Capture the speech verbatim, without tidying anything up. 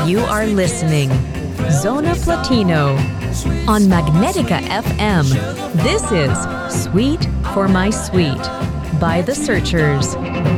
You are listening Zona Platino on Magnetica F M. This is Sweet for My Sweet by The Searchers.